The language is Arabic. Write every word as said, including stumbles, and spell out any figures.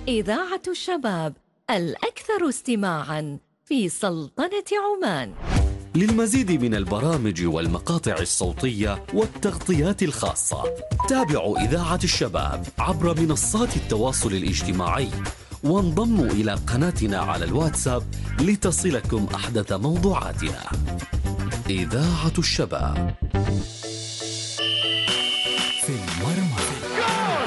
إذاعة الشباب الأكثر استماعاً في سلطنة عمان. للمزيد من البرامج والمقاطع الصوتية والتغطيات الخاصة تابعوا إذاعة الشباب عبر منصات التواصل الاجتماعي، وانضموا إلى قناتنا على الواتساب لتصلكم أحدث موضوعاتنا. إذاعة الشباب.